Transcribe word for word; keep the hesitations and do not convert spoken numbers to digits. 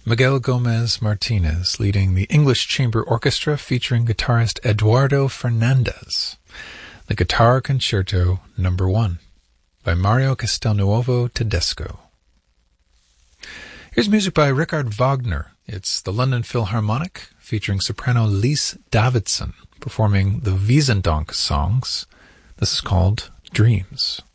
Miguel Gomez Martinez leading the English Chamber Orchestra featuring guitarist Eduardo Fernandez. The Guitar Concerto Number One by Mario Castelnuovo Tedesco. Here's music by Richard Wagner. It's the London Philharmonic featuring soprano Lise Davidson performing the Wiesendank songs. This is called Dreams.